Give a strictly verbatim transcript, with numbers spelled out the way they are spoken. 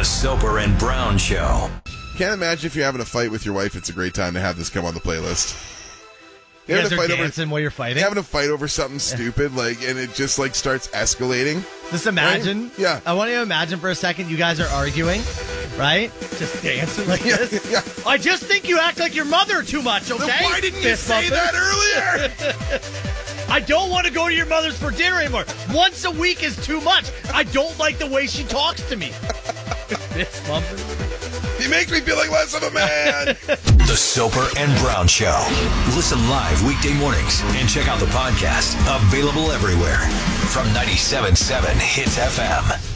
The Soper and Brown Show. Can't imagine if you're having a fight with your wife, it's a great time to have this come on the playlist. You You're guys are dancing over, while you're fighting? Having a fight over something stupid, like, and it just, like, starts escalating. Just imagine. Right? Yeah. I want you to imagine for a second you guys are arguing, right? Just dancing like yeah, this. Yeah. I just think you act like your mother too much, okay? Then why didn't you Fist say bumper. that earlier? I don't want to go to your mother's for dinner anymore. Once a week is too much. I don't like the way she talks to me. Fist bumper. He makes me feel like less of a man. The Soper and Brown Show. Listen live weekday mornings and check out the podcast. Available everywhere from ninety-seven point seven Hits F M.